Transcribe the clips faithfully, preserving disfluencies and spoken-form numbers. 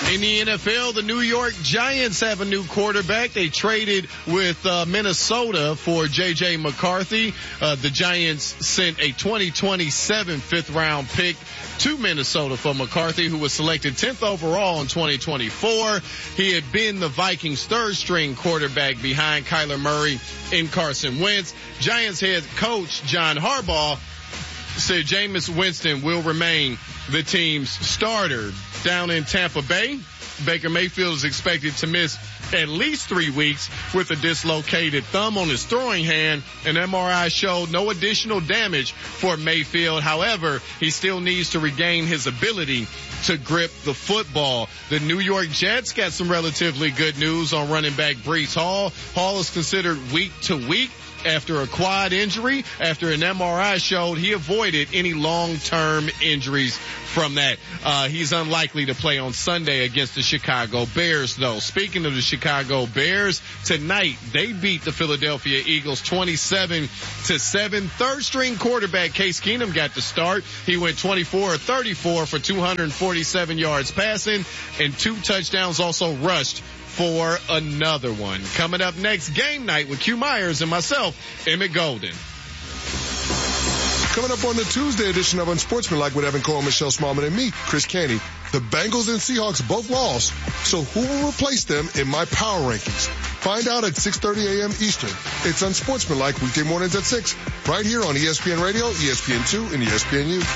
In the N F L, the New York Giants have a new quarterback. They traded with uh, Minnesota for J J McCarthy. Uh, the Giants sent a twenty twenty-seven fifth round pick to Minnesota for McCarthy, who was selected tenth overall in twenty twenty-four. He had been the Vikings' third string quarterback behind Kyler Murray and Carson Wentz. Giants head coach John Harbaugh said Jameis Winston will remain the team's starter. Down in Tampa Bay, Baker Mayfield is expected to miss at least three weeks with a dislocated thumb on his throwing hand. An M R I showed no additional damage for Mayfield. However, he still needs to regain his ability to grip the football. The New York Jets got some relatively good news on running back Breece Hall. Hall is considered week to week after a quad injury, after an M R I showed he avoided any long-term injuries from that. Uh, he's unlikely to play on Sunday against the Chicago Bears, though. Speaking of the Chicago Bears, tonight they beat the Philadelphia Eagles twenty-seven to seven. Third string quarterback Case Keenum got the start. He went twenty-four of thirty-four for two hundred forty-seven yards passing and two touchdowns, also rushed for another one. Coming up next, game night with Q Myers and myself, Emmett Golden. Coming up on the Tuesday edition of Unsportsmanlike with Evan Cole, Michelle Smallman, and me, Chris Canty. The Bengals and Seahawks both lost, so who will replace them in my power rankings? Find out at six thirty a.m. Eastern. It's Unsportsmanlike weekday mornings at six, right here on E S P N Radio, E S P N two, and E S P N U.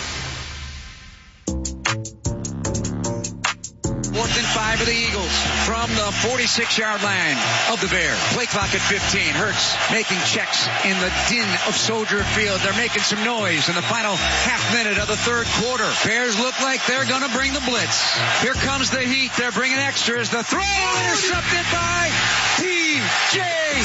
Fourth and five of the Eagles from the forty-six yard line of the Bears. Play clock at fifteen. Hurts making checks in the din of Soldier Field. They're making some noise in the final half minute of the third quarter. Bears look like they're going to bring the blitz. Here comes the heat. They're bringing extras. The throw intercepted by T J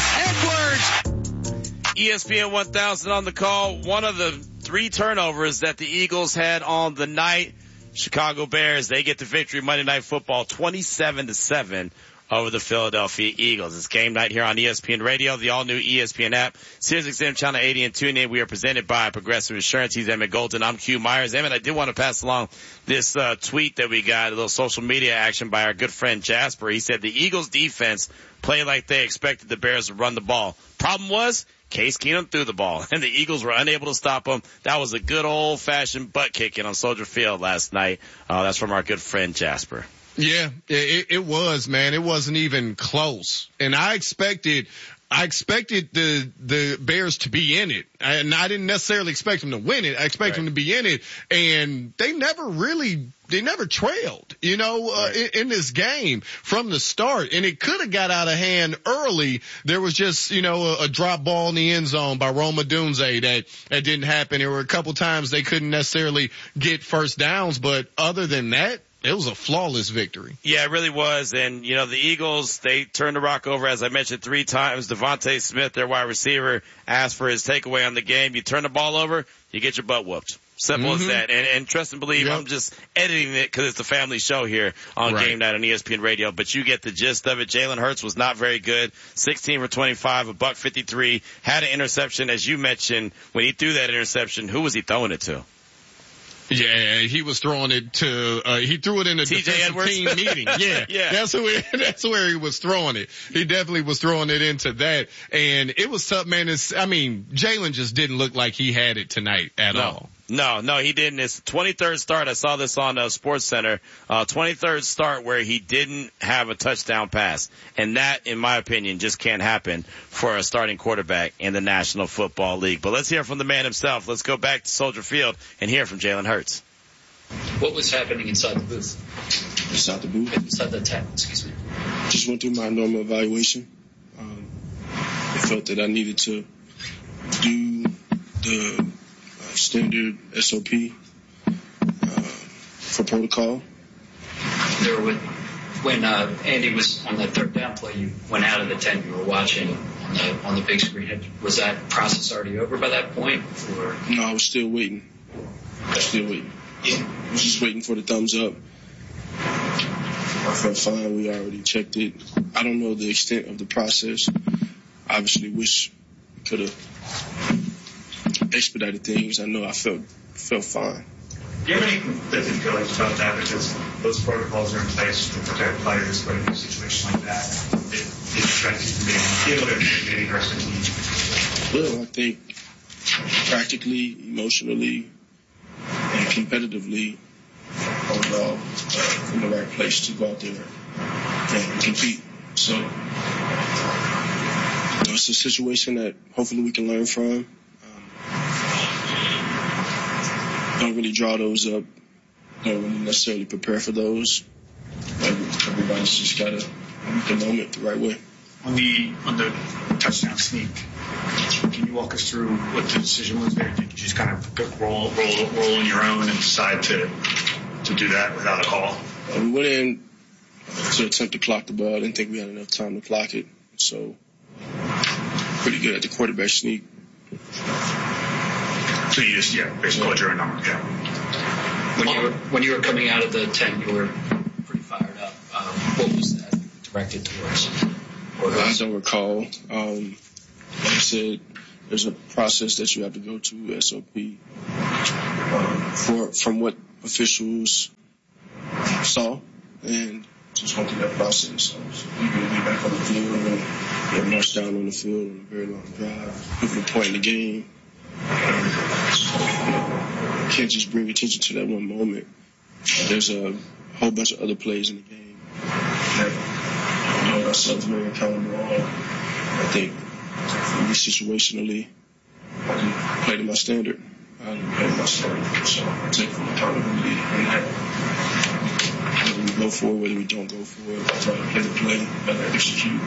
Edwards. E S P N one thousand on the call. One of the three turnovers that the Eagles had on the night. Chicago Bears, they get the victory Monday Night Football twenty-seven to seven over the Philadelphia Eagles. It's game night here on E S P N Radio, the all new E S P N app, Sirius X M Channel eighty and TuneIn. We are presented by Progressive Insurance. He's Emmett Golden. I'm Q Myers. Emmett, I did want to pass along this uh, tweet that we got, a little social media action by our good friend Jasper. He said the Eagles defense played like they expected the Bears to run the ball. Problem was, Case Keenum threw the ball, and the Eagles were unable to stop him. That was a good old-fashioned butt kicking on Soldier Field last night. Uh, that's from our good friend Jasper. Yeah, it, it was, man. It wasn't even close. And I expected, I expected the, the Bears to be in it. And I didn't necessarily expect them to win it. I expect right. them to be in it. And they never really, they never trailed, you know, uh, right. in, in this game from the start. And it could have got out of hand early. There was just, you know, a, a drop ball in the end zone by Rome Odunze that, that didn't happen. There were a couple times they couldn't necessarily get first downs. But other than that, it was a flawless victory. Yeah, it really was. And, you know, the Eagles, they turned the rock over, as I mentioned, three times. Devontae Smith, their wide receiver, asked for his takeaway on the game. You turn the ball over, you get your butt whooped. Simple mm-hmm. as that. And, and trust and believe, yep. I'm just editing it because it's a family show here on right. Game Night on E S P N Radio. But you get the gist of it. Jalen Hurts was not very good. sixteen for twenty-five, a buck fifty-three. Had an interception, as you mentioned. When he threw that interception, who was he throwing it to? Yeah, he was throwing it to, uh, he threw it in a T J defensive Edwards? team meeting. Yeah, yeah. That's where, that's where he was throwing it. He definitely was throwing it into that. And it was tough, man. It's, I mean, Jalen just didn't look like he had it tonight at no. all. No, no, he didn't. It's twenty-third start. I saw this on uh, Sports Center. Uh, twenty-third start where he didn't have a touchdown pass. And that, in my opinion, just can't happen for a starting quarterback in the National Football League. But let's hear from the man himself. Let's go back to Soldier Field and hear from Jalen Hurts. What was happening inside the booth? Inside the booth? Inside the tent, excuse me. Just went through my normal evaluation. Um, I felt that I needed to do the uh, standard S O P uh, for protocol. There were, when uh, Andy was on that third down play, you went out of the tent, you were watching on the on the big screen. Was that process already over by that point? Or? No, I was still waiting. I was still waiting. I was just waiting for the thumbs up. I felt fine. We already checked it. I don't know the extent of the process. Obviously, wish we could have expedited things. I know I felt felt fine. Do you have any conflicted feelings about that? Because those protocols are in place to protect players, but in a situation like that, it, it prevents you from being able to maybe hurt the team. Well, I think practically, emotionally, and competitively, overall, uh, in the right place to go out there and compete. So, you know, it's a situation that hopefully we can learn from. Um, don't really draw those up. Don't really necessarily prepare for those. Everybody's just got to meet the moment the right way. On the on the touchdown sneak, can you walk us through what the decision was there? Did you just kind of roll roll roll on your own and decide to to do that without a call? Uh, we went in to attempt to clock the ball. I didn't think we had enough time to clock it, so pretty good at the quarterback sneak. So you just yeah basically called your own number. Yeah. When you were when you were coming out of the tent, you were pretty fired up. Um, what was that directed towards? I don't recall. Um, like I said, there's a process that you have to go to, S O P, um, for from what officials saw, and just went through that process. So you're going to be back on the field and get marched down on the field on a very long drive, pivotal point in the game. So, you know, you can't just bring attention to that one moment. There's a whole bunch of other plays in the game that we hold ourselves very accountable on. I think for me, situationally, I didn't play to my standard. I didn't play to my standard. So I take full accountability in that. Whether we go for it, whether we don't go for it, I try to play the play, better execute.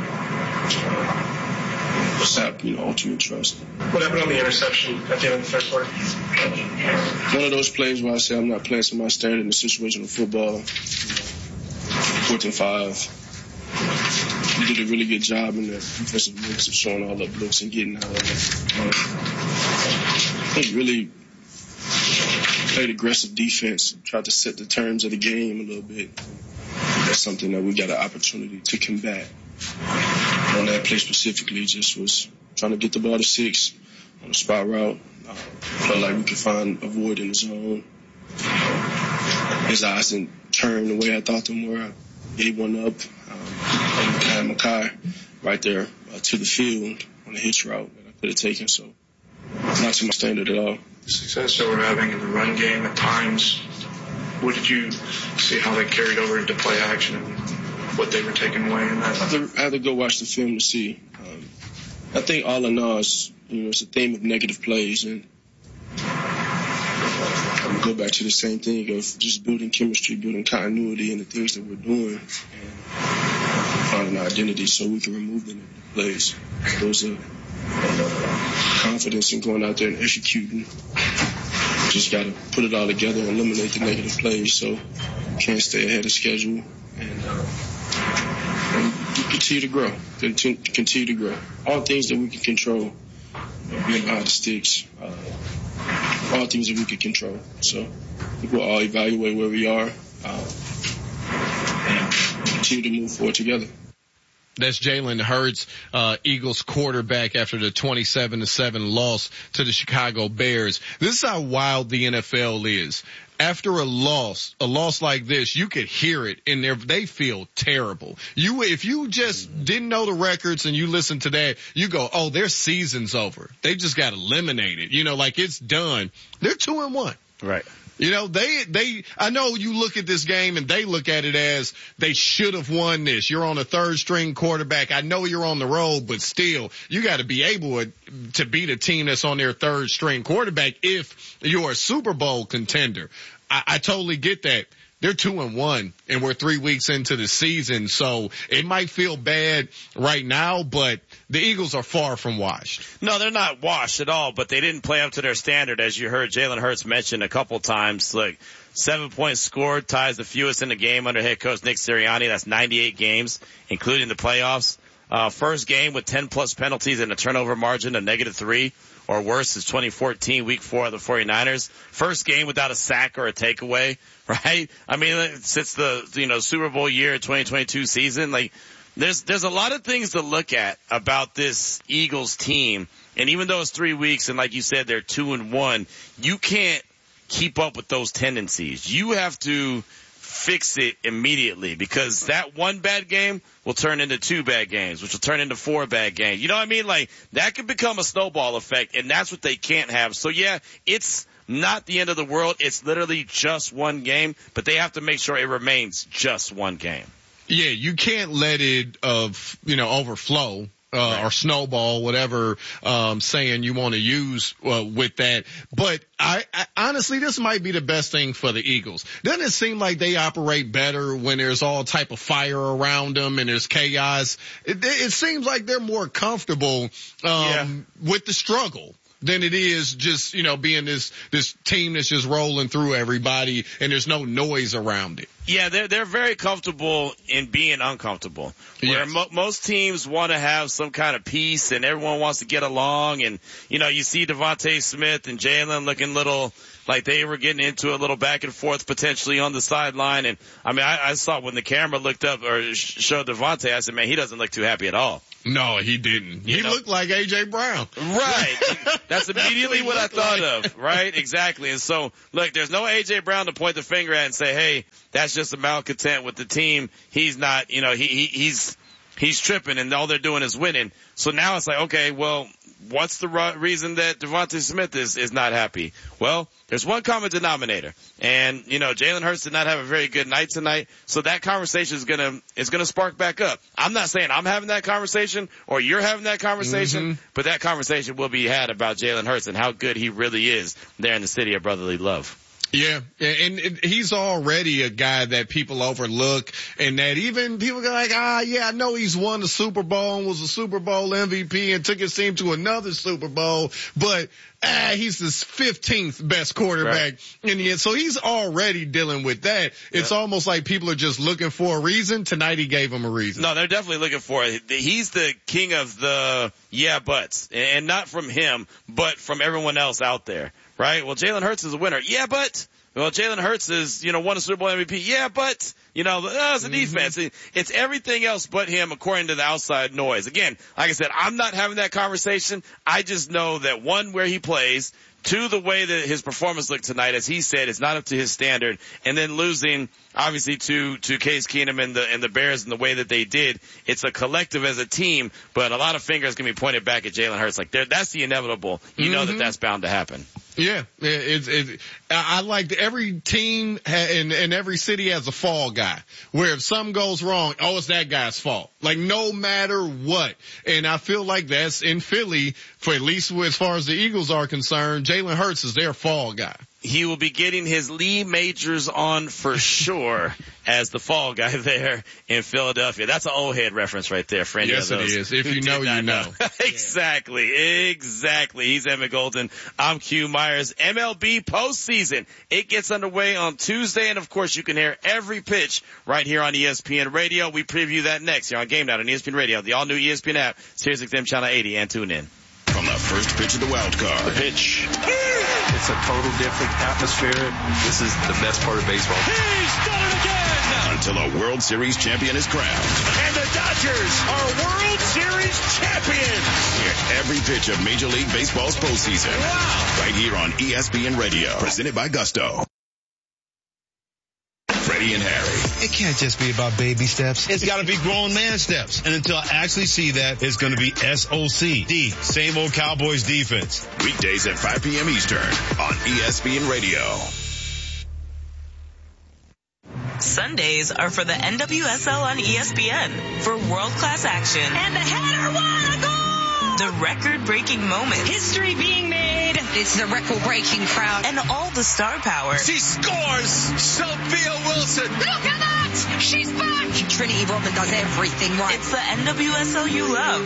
What's that, you know, ultimate trust. What happened on the interception at the end of the first quarter? One of those plays where I say I'm not playing to my standard in the situation of football. You know, fourth and five. We did a really good job in the defensive mix of showing all up looks and getting out of it. Um, I think really played aggressive defense, tried to set the terms of the game a little bit. That's something that we got an opportunity to combat. On that play specifically, just was trying to get the ball to six on a spot route. Uh, felt like we could find a void in the zone. His eyes didn't turn the way I thought them were. I gave one up. Um, and Makai right there uh, to the field on the hitch route that I could have taken. So not to my standard at all. The success that we're having in the run game at times, what did you see how they carried over into play action and what they were taking away in that? I had to, I had to go watch the film to see. Um, I think all in all, it's, you know, it's a theme of negative plays, and I'm gonna go back to the same thing of just building chemistry, building continuity in the things that we're doing, and finding our identity so we can remove the negative plays. There's a confidence in going out there and executing. Just got to put it all together and eliminate the negative plays so we can't stay ahead of schedule and, uh, and continue to grow, continue, continue to grow. All things that we can control, you know, being behind the sticks, uh, all things that we can control. So we'll all evaluate where we are uh, and continue to move forward together. That's Jalen Hurts, uh, Eagles quarterback after the twenty-seven to seven loss to the Chicago Bears. This is how wild the N F L is. After a loss, a loss like this, you could hear it in their, they feel terrible. You, if you just didn't know the records and you listen to that, you go, oh, their season's over. They just got eliminated. You know, like it's done. They're two and one. Right. You know, they, they, I know you look at this game and they look at it as they should have won this. You're on a third string quarterback. I know you're on the road, but still you got to be able to beat a team that's on their third string quarterback if you're a Super Bowl contender. I, I totally get that. They're two and one and we're three weeks into the season. So it might feel bad right now, but the Eagles are far from washed. No, they're not washed at all, but they didn't play up to their standard. As you heard Jalen Hurts mention a couple times, like seven points scored ties the fewest in the game under head coach Nick Sirianni. That's ninety-eight games, including the playoffs. Uh, first game with ten plus penalties and a turnover margin of negative three or worse is twenty fourteen, week four of the 49ers. First game without a sack or a takeaway, right? I mean, since the, you know, Super Bowl year twenty twenty-two season, like, there's, there's a lot of things to look at about this Eagles team. And even though it's three weeks and like you said, they're two and one, you can't, keep up with those tendencies. You have to fix it immediately, because that one bad game will turn into two bad games, which will turn into four bad games. You know what I mean? Like, that could become a snowball effect, and that's what they can't have. So, yeah, it's not the end of the world. It's literally just one game, but they have to make sure it remains just one game. Yeah, you can't let it, uh, you know, overflow. Uh, right. Or snowball, whatever, um, saying you want to use, uh, with that. But I, I, honestly, this might be the best thing for the Eagles. Doesn't it seem like they operate better when there's all type of fire around them and there's chaos? It, it seems like they're more comfortable, um, yeah. with the struggle than it is just, you know, being this, this team that's just rolling through everybody and there's no noise around it. Yeah, they're, they're very comfortable in being uncomfortable. Where yes. mo- most teams want to have some kind of peace and everyone wants to get along. And, you know, you see Devontae Smith and Jalen looking little like they were getting into a little back and forth potentially on the sideline. And, I mean, I, I saw when the camera looked up or showed Devontae, I said, man, he doesn't look too happy at all. No, he didn't. You he know? looked like A J Brown. Right. That's immediately what I thought like. of. Right? Exactly. And so, look, there's no A J Brown to point the finger at and say, hey, that's just a malcontent with the team. He's not, you know, he, he he's he's tripping and all they're doing is winning. So now it's like, okay, well, what's the reason that Devontae Smith is, is not happy? Well, there's one common denominator. And, you know, Jalen Hurts did not have a very good night tonight. So that conversation is going to, is going to spark back up. I'm not saying I'm having that conversation or you're having that conversation, mm-hmm. but that conversation will be had about Jalen Hurts and how good he really is there in the city of brotherly love. Yeah, and he's already a guy that people overlook, and that even people go like, ah, yeah, I know he's won the Super Bowl and was a Super Bowl M V P and took his team to another Super Bowl, but ah, he's the fifteenth best quarterback right. in the end. So he's already dealing with that. It's yep. almost like people are just looking for a reason. Tonight he gave them a reason. No, they're definitely looking for it. He's the king of the yeah buts, and not from him, but from everyone else out there. Right? Well, Jalen Hurts is a winner. Yeah, but, well, Jalen Hurts is, you know, won a Super Bowl M V P. Yeah, but, you know, oh, it's a mm-hmm. defense. It's everything else but him according to the outside noise. Again, like I said, I'm not having that conversation. I just know that one, where he plays, two, the way that his performance looked tonight, as he said, it's not up to his standard, and then losing, obviously, to, to Case Keenum and the, and the Bears in the way that they did. It's a collective as a team, but a lot of fingers can be pointed back at Jalen Hurts. Like, that's the inevitable. You mm-hmm. know that that's bound to happen. Yeah, it's, it's, I like every team and, and every city has a fall guy where if something goes wrong, oh, it's that guy's fault. Like no matter what. And I feel like that's in Philly, for at least as far as the Eagles are concerned, Jalen Hurts is their fall guy. He will be getting his Lee Majors on for sure as the fall guy there in Philadelphia. That's an old head reference right there, friend. Yes, it is. If you know, you know. know. Exactly. Exactly. He's Emmett Golden. I'm Q Myers. M L B postseason. It gets underway on Tuesday, and of course you can hear every pitch right here on E S P N Radio. We preview that next here on Game Night on E S P N Radio, the all-new E S P N app, Sirius X M Channel eighty, and tune in. From the first pitch of the wild card. The pitch. It's a total different atmosphere. This is the best part of baseball. He's done it again! Until a World Series champion is crowned. And the Dodgers are World Series champions! Hear every pitch of Major League Baseball's postseason. Wow! Right here on E S P N Radio. Presented by Gusto. Freddie and Harry. It can't just be about baby steps. It's got to be grown man steps. And until I actually see that, it's going to be S O C D. Same old Cowboys defense. Weekdays at five p.m. Eastern on E S P N Radio. Sundays are for the N W S L on E S P N for world-class action. And the header won a goal! The record-breaking moments. History being made. It's the record-breaking crowd. And all the star power. She scores! Sophia Wilson! Look at that! She's back! Trinity Rodman does everything right. It's the N W S L you love.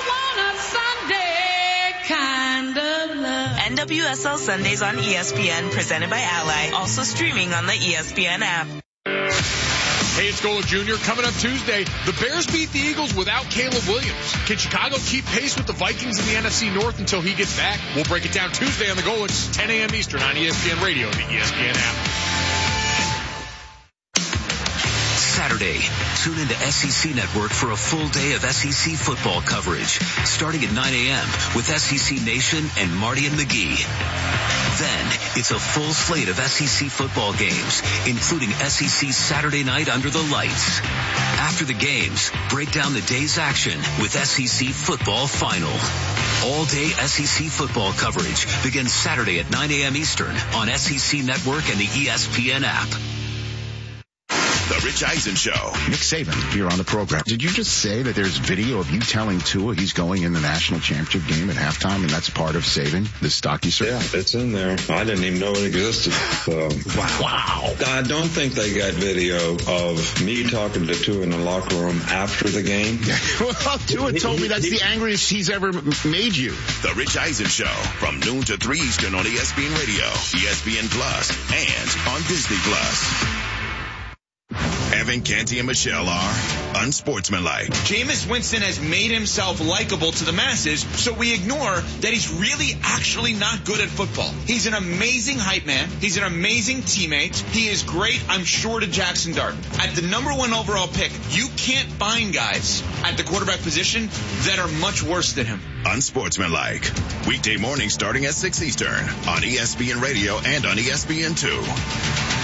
I want a Sunday kind of love. N W S L Sundays on E S P N, presented by Ally. Also streaming on the E S P N app. Hey, it's Golic Junior Coming up Tuesday, the Bears beat the Eagles without Caleb Williams. Can Chicago keep pace with the Vikings in the N F C North until he gets back? We'll break it down Tuesday on the Golics, ten a.m. Eastern on E S P N Radio and the E S P N app. Saturday. Tune into S E C Network for a full day of S E C football coverage, starting at nine a.m. with S E C Nation and Marty and McGee. Then, it's a full slate of S E C football games, including S E C Saturday Night Under the Lights. After the games, break down the day's action with S E C Football Final. All-day S E C football coverage begins Saturday at nine a.m. Eastern on S E C Network and the E S P N app. The Rich Eisen Show. Nick Saban here on the program. Did you just say that there's video of you telling Tua he's going in the national championship game at halftime, and that's part of Saban, the stock you serve? Yeah, it's in there. I didn't even know it existed. So. Wow. wow. I don't think they got video of me talking to Tua in the locker room after the game. Well, Tua told me that's the angriest he's ever made you. The Rich Eisen Show from noon to three Eastern on E S P N Radio, E S P N Plus, and on Disney Plus. Evan, Canty, and Michelle are unsportsmanlike. Jameis Winston has made himself likable to the masses, so we ignore that he's really actually not good at football. He's an amazing hype man. He's an amazing teammate. He is great, I'm sure, to Jackson Dart. At the number one overall pick, you can't find guys at the quarterback position that are much worse than him. Unsportsmanlike. Weekday morning starting at six Eastern on E S P N Radio and on E S P N two.